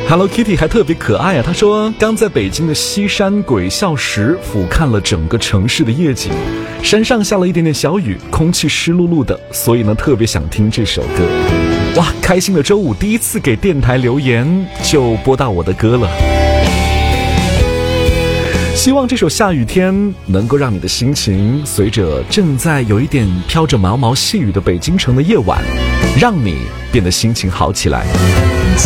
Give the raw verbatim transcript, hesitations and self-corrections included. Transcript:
Hello Kitty 还特别可爱啊，他说刚在北京的西山鬼笑石俯瞰了整个城市的夜景，山上下了一点点小雨，空气湿漉漉的，所以呢特别想听这首歌。哇，开心的周五，第一次给电台留言就播到我的歌了。希望这首下雨天能够让你的心情随着正在有一点飘着毛毛细雨的北京城的夜晚，让你变得心情好起来。 记